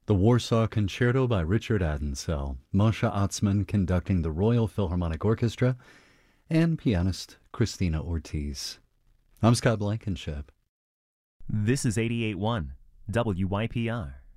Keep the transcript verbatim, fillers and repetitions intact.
The Warsaw Concerto by Richard Adensell, Moshe Atzman conducting the Royal Philharmonic Orchestra, and pianist Christina Ortiz. I'm Scott Blankenship. This is eighty-eight point one W Y P R.